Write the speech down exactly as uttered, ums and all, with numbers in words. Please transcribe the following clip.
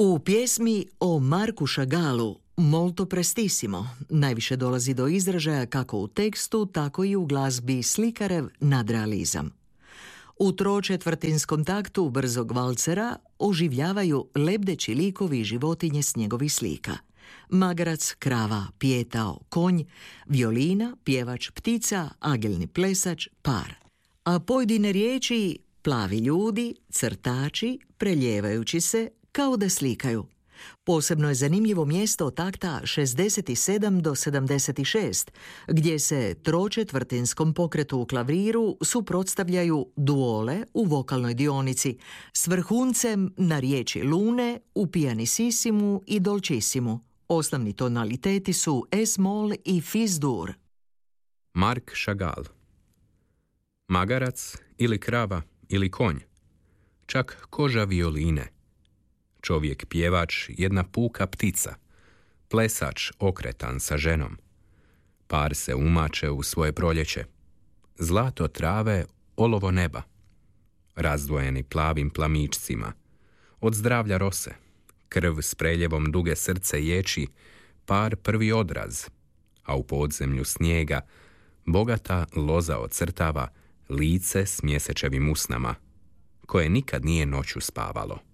U pjesmi o Marku Chagalu Molto prestissimo najviše dolazi do izražaja kako u tekstu, tako i u glazbi slikarev nadrealizam. U tročetvrtinskom taktu brzog valcera oživljavaju lebdeći likovi i životinje s njegovih slika. Magarac, krava, pijetao, konj, violina, pjevač, ptica, agilni plesač, par. A pojedine riječi plavi ljudi, crtači, preljevajući se kao da slikaju. Posebno je zanimljivo mjesto takta šezdeset sedam do sedamdeset šest, gdje se tročetvrtinskom pokretu u klavriru suprotstavljaju duole u vokalnoj dionici s vrhuncem na riječi lune u pianissimo i dolcissimo. Osnovni tonaliteti su es-mol i fis-dur. Mark Chagall. Magarac ili krava ili konj, čak koža violine. Čovjek pjevač, jedna puka ptica, plesač okretan sa ženom. Par se umače u svoje proljeće. Zlato trave, olovo neba. Razdvojeni plavim plamičcima. Od zdravlja rose, krv s preljevom duge srce ječi, par prvi odraz, a u podzemlju snijega bogata loza ocrtava lice s mjesečevim usnama, koje nikad nije noću spavalo.